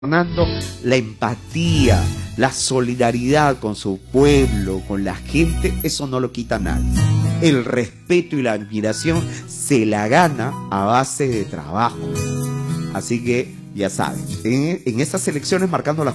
Fernando, la empatía, la solidaridad con su pueblo, con la gente, eso no lo quita nadie. El respeto y la admiración se la gana a base de trabajo. Así que ya saben, en estas elecciones marcando la